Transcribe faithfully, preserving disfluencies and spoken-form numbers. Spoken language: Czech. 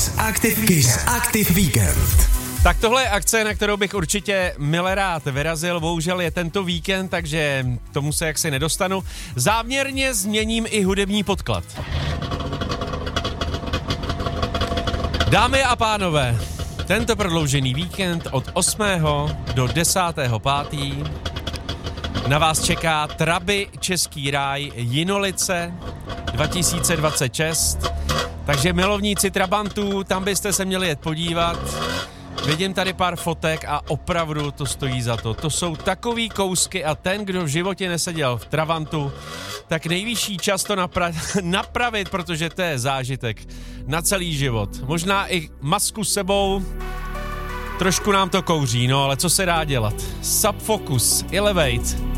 Kiss Active, Kiss Active Weekend. Tak tohle je akce, na kterou bych určitě mile rád vyrazil, bohužel je tento víkend, takže tomu se jaksi nedostanu. Záměrně změním i hudební podklad. Dámy a pánové, tento prodloužený víkend od osmého do desátého pátého na vás čeká Traby Český ráj Jinolice dva tisíce dvacet šest, takže milovníci trabantů, tam byste se měli jet podívat. Vidím tady pár fotek a opravdu to stojí za to. To jsou takový kousky a ten, kdo v životě neseděl v trabantu, tak nejvyšší čas to napra- napravit, protože to je zážitek na celý život. Možná i masku s sebou, trošku nám to kouří, no ale co se dá dělat? Subfocus, Elevate.